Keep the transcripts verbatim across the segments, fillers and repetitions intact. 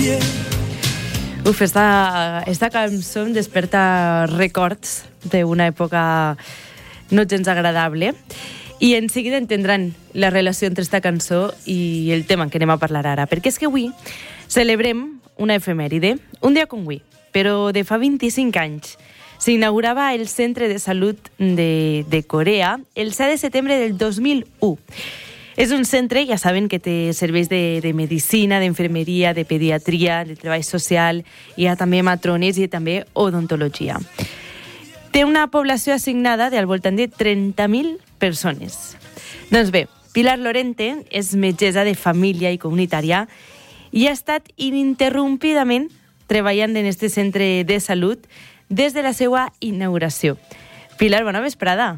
pie. Uf, esta, esta cançó em desperta records d'una època no gens agradable. I en seguida entendran la relació entre esta cançó i el tema que anem a parlar ara, perquè és que avui celebrem una efemèride, un dia com avui, però de fa vint-i-cinc anys. S'inaugurava el Centre de Salut de, de Corea el set de setembre del dos mil u. És un centre, ja saben, que té serveis de, de medicina, d'infermeria, de pediatria, de treball social, hi ha també matrones i també odontologia. Té una població assignada de al voltant de trenta mil persones. Doncs bé, Pilar Lorente és metgessa de família i comunitària i ha estat ininterrompidament treballant en este centre de salut des de la seva inauguració. Pilar, bona vesprada.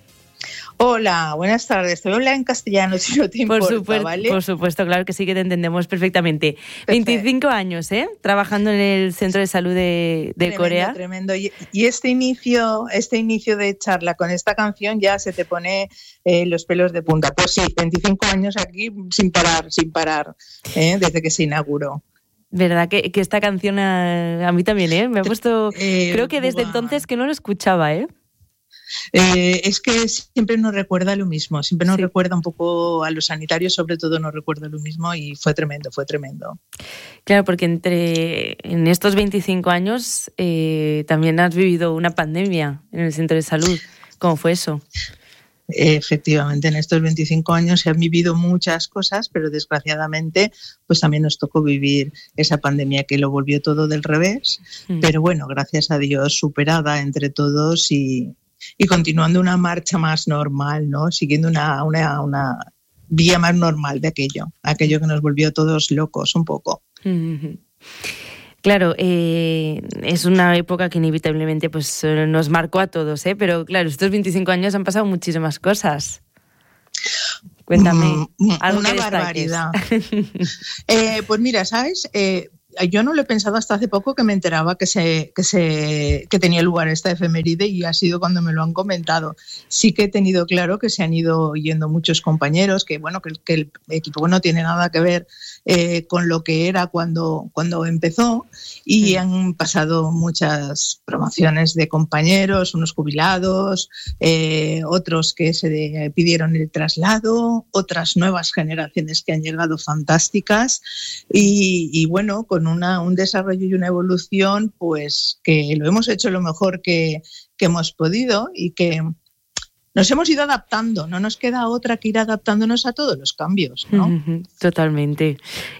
Hola, buenas tardes. Te voy a hablar en castellano si no te importa, por supuesto, ¿vale? Por supuesto, claro que sí que te entendemos perfectamente. Perfecto. veinticinco años, ¿eh? Trabajando en el Centro de Salud de, de tremendo, Corea. Tremendo. Y, y este inicio, este inicio de charla con esta canción ya se te pone eh, los pelos de punta. Pues sí, veinticinco años aquí sin parar, sin parar, ¿eh? Desde que se inauguró. Verdad que, que esta canción a, a mí también, ¿eh? Me ha puesto... Eh, creo que desde buah. entonces que no lo escuchaba, ¿eh? Eh, es que siempre nos recuerda lo mismo, siempre nos sí. recuerda un poco a los sanitarios, sobre todo nos recuerda lo mismo y fue tremendo, fue tremendo. Claro, porque entre en estos veinticinco años eh, también has vivido una pandemia en el centro de salud. ¿Cómo fue eso? Efectivamente, en estos veinticinco años se han vivido muchas cosas, pero desgraciadamente pues también nos tocó vivir esa pandemia que lo volvió todo del revés, mm. pero bueno, gracias a Dios superada entre todos y y continuando una marcha más normal, ¿no? Siguiendo una, una, una vía más normal de aquello, aquello que nos volvió todos locos un poco. Mm-hmm. Claro, eh, es una época que inevitablemente pues, nos marcó a todos, ¿eh? Pero claro, estos veinticinco años han pasado muchísimas cosas. Cuéntame, mm, algo una que barbaridad. eh, pues mira, ¿sabes? Eh, Yo no lo he pensado hasta hace poco que me enteraba que se, que se que tenía lugar esta efeméride y ha sido cuando me lo han comentado. Sí que he tenido claro que se han ido yendo muchos compañeros, que bueno, que, que el equipo no tiene nada que ver eh, con lo que era cuando, cuando empezó y sí. han pasado muchas promociones de compañeros, unos jubilados, eh, otros que se de, pidieron el traslado, otras nuevas generaciones que han llegado fantásticas y, y bueno, con Una, un desarrollo y una evolución pues que lo hemos hecho lo mejor que, que hemos podido y que nos hemos ido adaptando, no nos queda otra que ir adaptándonos a todos los cambios, ¿no? Totalmente.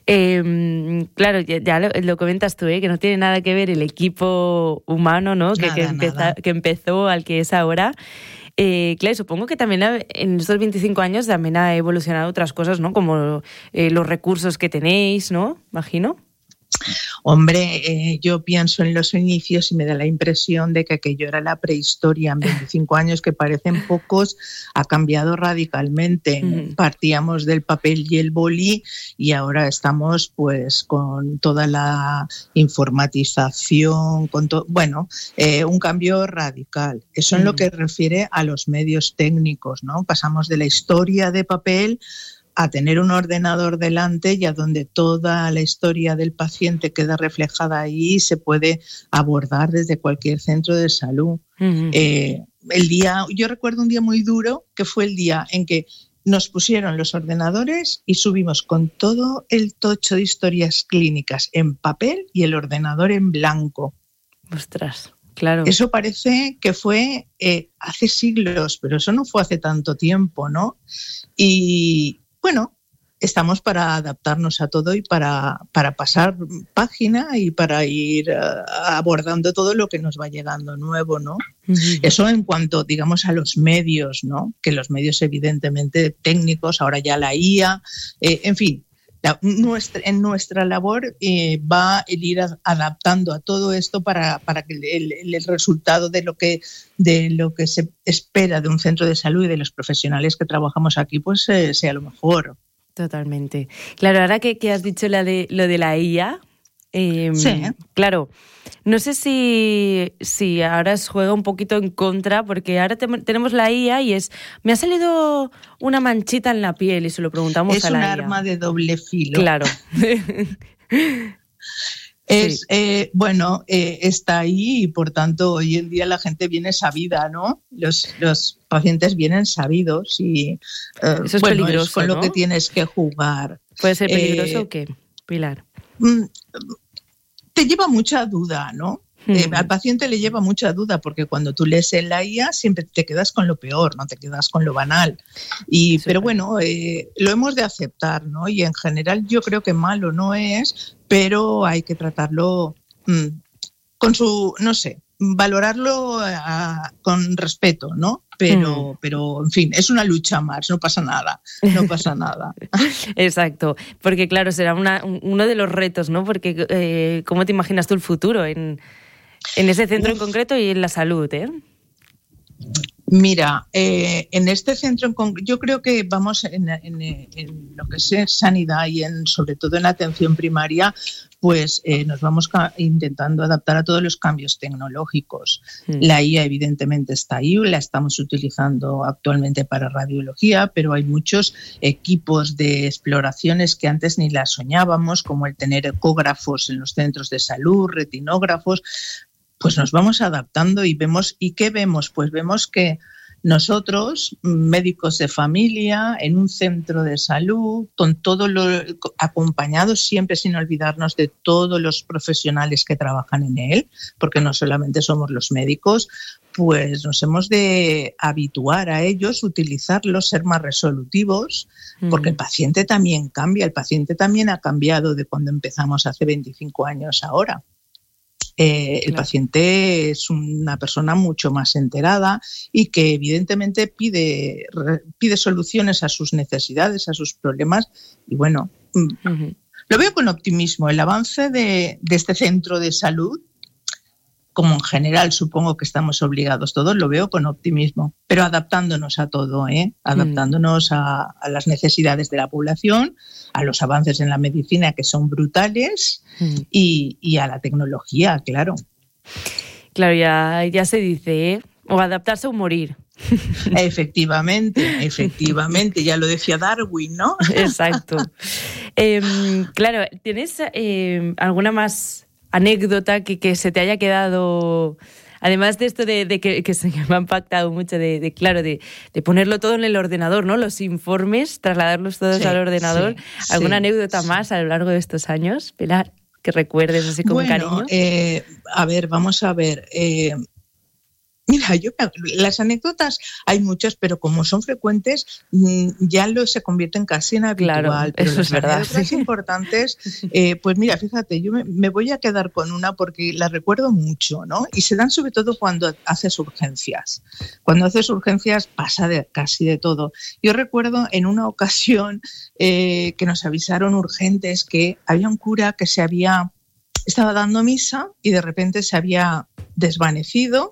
Eh, claro, ya, ya lo, lo comentas tú, ¿eh? Que no tiene nada que ver el equipo humano, ¿no? Nada, que, que, empeza, que empezó al que es ahora. Eh, claro, supongo que también ha, en estos veinticinco años también ha evolucionado otras cosas, ¿no? Como eh, los recursos que tenéis, ¿no? Imagino. Hombre, eh, yo pienso en los inicios y me da la impresión de que aquello era la prehistoria. En veinticinco años, que parecen pocos, ha cambiado radicalmente. Mm. Partíamos del papel y el boli y ahora estamos pues con toda la informatización, con to- bueno, eh, un cambio radical. Eso mm. en lo que refiere a los medios técnicos, ¿no? Pasamos de la historia de papel a tener un ordenador delante y a donde toda la historia del paciente queda reflejada ahí y se puede abordar desde cualquier centro de salud. Uh-huh. Eh, el día, yo recuerdo un día muy duro que fue el día en que nos pusieron los ordenadores y subimos con todo el tocho de historias clínicas en papel y el ordenador en blanco. Ostras. Claro. Eso parece que fue eh, hace siglos, pero eso no fue hace tanto tiempo, ¿no? Y bueno, estamos para adaptarnos a todo y para, para pasar página y para ir uh, abordando todo lo que nos va llegando nuevo, ¿no? Uh-huh. Eso en cuanto, digamos, a los medios, ¿no? Que los medios evidentemente técnicos, ahora ya la I A, eh, en fin. La, nuestra, en nuestra labor eh, va el ir a, adaptando a todo esto para, para que el, el, el resultado de lo que de lo que se espera de un centro de salud y de los profesionales que trabajamos aquí pues eh, sea lo mejor. Totalmente. Claro, ahora que, que has dicho la de, lo de la I A, eh, sí. Claro, no sé si, si ahora os juega un poquito en contra, porque ahora te, tenemos la I A y es, me ha salido una manchita en la piel y se lo preguntamos es a la I A. Es un arma de doble filo. Claro. Pues, sí. eh, bueno, eh, está ahí y por tanto hoy en día la gente viene sabida, ¿no? Los, los pacientes vienen sabidos y, eh, Eso es bueno, es peligroso, con lo ¿no? que tienes que jugar. ¿Puede ser peligroso Eh, o qué, Pilar? Te lleva mucha duda, ¿no? Eh, al paciente le lleva mucha duda porque cuando tú lees en la I A siempre te quedas con lo peor, no te quedas con lo banal. Y, pero bueno, eh, lo hemos de aceptar, ¿no? Y en general yo creo que malo no es, pero hay que tratarlo mmm, con su, no sé, valorarlo a, con respeto, ¿no? Pero, mm. pero, en fin, es una lucha más, no pasa nada, no pasa nada. Exacto, porque claro, será una, uno de los retos, ¿no? Porque eh, ¿cómo te imaginas tú el futuro en, en ese centro Uf. en concreto y en la salud, eh? Mira, eh, en este centro, en con- yo creo que vamos en, en, en lo que es sanidad y en, sobre todo en la atención primaria, pues eh, nos vamos ca- intentando adaptar a todos los cambios tecnológicos. Mm. La I A evidentemente está ahí, la estamos utilizando actualmente para radiología, pero hay muchos equipos de exploraciones que antes ni las soñábamos, como el tener ecógrafos en los centros de salud, retinógrafos. Pues nos vamos adaptando y vemos, ¿y qué vemos? Pues vemos que nosotros, médicos de familia, en un centro de salud, con todo lo acompañados siempre sin olvidarnos de todos los profesionales que trabajan en él, porque no solamente somos los médicos, pues nos hemos de habituar a ellos, utilizarlos, ser más resolutivos, porque el paciente también cambia, el paciente también ha cambiado de cuando empezamos hace veinticinco años ahora. Eh, el claro. paciente es una persona mucho más enterada y que evidentemente pide, pide soluciones a sus necesidades, a sus problemas y bueno, uh-huh. lo veo con optimismo. El avance de, de este centro de salud, como en general supongo que estamos obligados todos, lo veo con optimismo, pero adaptándonos a todo, ¿eh? adaptándonos uh-huh. a, a las necesidades de la población, a los avances en la medicina que son brutales uh-huh. y, y a la tecnología, claro. Claro, ya, ya se dice, ¿eh? O adaptarse o morir. Efectivamente, efectivamente, ya lo decía Darwin, ¿no? Exacto. eh, claro, ¿tienes eh, alguna más anécdota que, que se te haya quedado, además de esto de, de que, que se me ha impactado mucho, de, de claro, de, de ponerlo todo en el ordenador, ¿no? Los informes, trasladarlos todos sí, al ordenador. Sí, ¿Alguna sí, anécdota sí. más a lo largo de estos años, Pilar, que recuerdes así con bueno, cariño? Eh, a ver, vamos a ver. Eh, Mira, yo las anécdotas hay muchas, pero como son frecuentes, ya lo se convierten casi en habitual. Claro, pero eso las es verdad. anécdotas Sí. importantes, eh, pues mira, fíjate, yo me, me voy a quedar con una porque la recuerdo mucho, ¿no? Y se dan sobre todo cuando haces urgencias. Cuando haces urgencias pasa de, casi de todo. Yo recuerdo en una ocasión eh, que nos avisaron urgentes que había un cura que se había estaba dando misa y de repente se había desvanecido.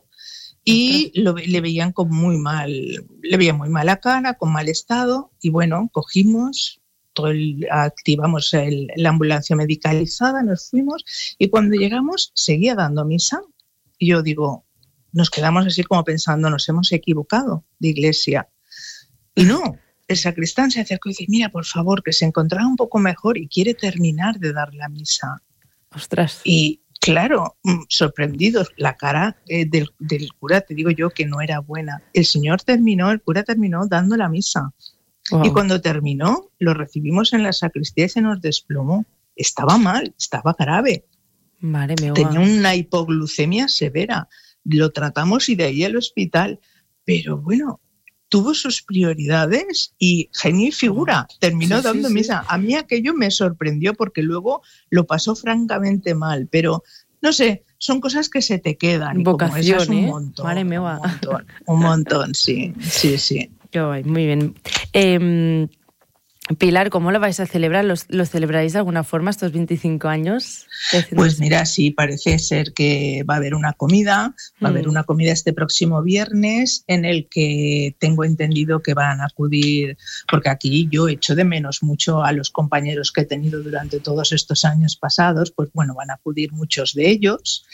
Y lo, le veían con muy mal, le veían muy mala cara, con mal estado, y bueno, cogimos, todo el, activamos el, la ambulancia medicalizada, nos fuimos, y cuando llegamos seguía dando misa, y yo digo, nos quedamos así como pensando, nos hemos equivocado de iglesia, y no, el sacristán se acercó y dice, mira, por favor, que se encontraba un poco mejor y quiere terminar de dar la misa. Ostras. Y claro, sorprendidos, la cara eh, del, del cura, te digo yo que no era buena. El señor terminó, el cura terminó dando la misa. Wow. Y cuando terminó, lo recibimos en la sacristía y se nos desplomó. Estaba mal, estaba grave. Madre mía. Tenía una hipoglucemia severa. Lo tratamos y de ahí al hospital. Pero bueno, tuvo sus prioridades y genio y figura, terminó sí, dando sí, misa. Sí. A mí aquello me sorprendió porque luego lo pasó francamente mal, pero no sé, son cosas que se te quedan. Y vocación, como esas, un ¿eh? montón, Madre mía. un montón, un montón, sí, sí, sí. Qué guay, muy bien. Eh, Pilar, ¿cómo lo vais a celebrar? ¿Los, ¿Los celebráis de alguna forma estos veinticinco años? Pues mira, sí, parece ser que va a haber una comida, va a haber una comida este próximo viernes en el que tengo entendido que van a acudir, porque aquí yo echo de menos mucho a los compañeros que he tenido durante todos estos años pasados, pues bueno, van a acudir muchos de ellos.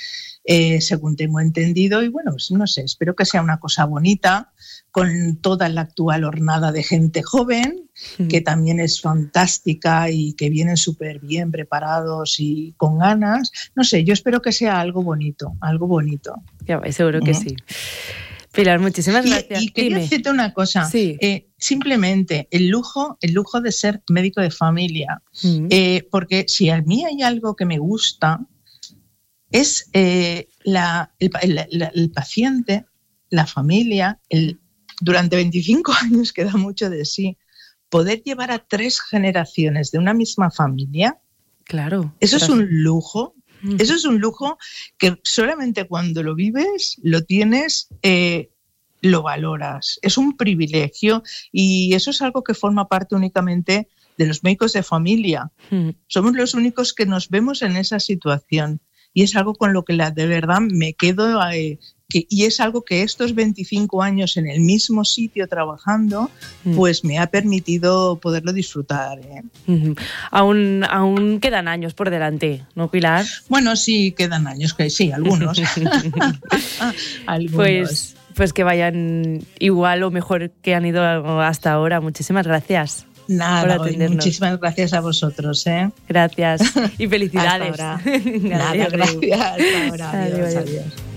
eh, según tengo entendido, y bueno, pues no sé, espero que sea una cosa bonita, con toda la actual hornada de gente joven, mm. que también es fantástica y que vienen súper bien preparados y con ganas. No sé, yo espero que sea algo bonito, algo bonito. Ya, seguro que ¿Mm? sí. Pilar, muchísimas gracias. Y, y quería Dime. decirte una cosa. Sí. Eh, simplemente el lujo, el lujo de ser médico de familia. Mm. Eh, porque si a mí hay algo que me gusta, es eh, la, el, el, el paciente, la familia, el, durante veinticinco años, que da mucho de sí, poder llevar a tres generaciones de una misma familia. Claro. Eso es un lujo. Eso es un lujo que solamente cuando lo vives, lo tienes, eh, lo valoras. Es un privilegio y eso es algo que forma parte únicamente de los médicos de familia. Mm. Somos los únicos que nos vemos en esa situación y es algo con lo que la, de verdad me quedo... Eh, que, y es algo que estos veinticinco años en el mismo sitio trabajando, mm. pues me ha permitido poderlo disfrutar. ¿eh? Mm-hmm. Aún, aún quedan años por delante, ¿no, Pilar? Bueno, sí, quedan años, que sí, algunos. algunos. Pues, pues que vayan igual o mejor que han ido hasta ahora. Muchísimas gracias. Nada, muchísimas gracias a vosotros. ¿eh? Gracias y felicidades. Hasta ahora. Nada, gracias. Hasta ahora. Adiós, adiós. adiós.